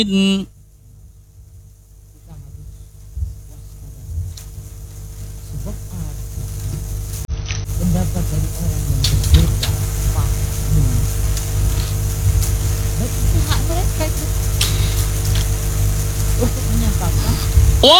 kita harus waspada sebab ada pendapat dari orang yang